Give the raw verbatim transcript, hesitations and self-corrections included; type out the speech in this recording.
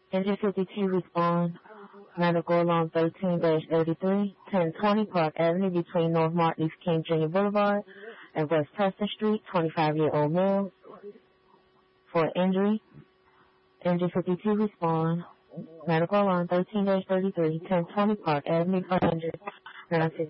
Engine fifty-two respond. Medical along thirteen thirty-three, ten twenty Park Avenue between North Martin Luther King Junior Boulevard and West Preston Street, twenty-five-year-old male for injury. Engine fifty-two respond. Medical along thirteen thirty-three, ten twenty Park Avenue for injury.